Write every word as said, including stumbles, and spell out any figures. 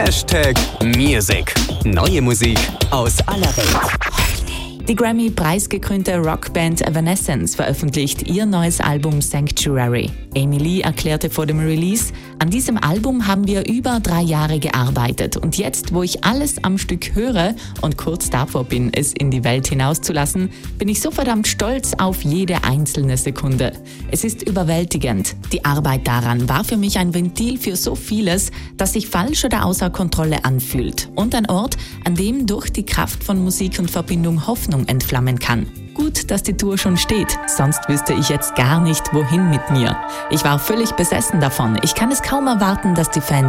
Hashtag Music. Neue Musik aus aller Welt. Die Grammy-preisgekrönte Rockband Evanescence veröffentlicht ihr neues Album Sanctuary. Amy Lee erklärte vor dem Release: An diesem Album haben wir über drei Jahre gearbeitet und jetzt, wo ich alles am Stück höre und kurz davor bin, es in die Welt hinauszulassen, bin ich so verdammt stolz auf jede einzelne Sekunde. Es ist überwältigend. Die Arbeit daran war für mich ein Ventil für so vieles, das sich falsch oder außer Kontrolle anfühlt und ein Ort, an dem durch die Kraft von Musik und Verbindung Hoffnung entflammen kann. Gut, dass die Tour schon steht, sonst wüsste ich jetzt gar nicht, wohin mit mir. Ich war völlig besessen davon. Ich kann es kaum erwarten, dass die Fans